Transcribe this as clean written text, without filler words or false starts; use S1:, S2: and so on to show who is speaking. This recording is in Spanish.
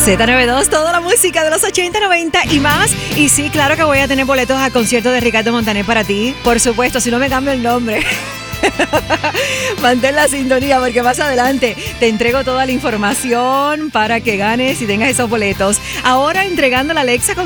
S1: Z92, toda la música de los 80, 90 y más. Y sí, claro que voy a tener boletos al concierto de Ricardo Montaner para ti. Por supuesto, si no me cambio el nombre. Mantén la sintonía porque más adelante te entrego toda la información para que ganes y tengas esos boletos. Ahora entregando la Alexa con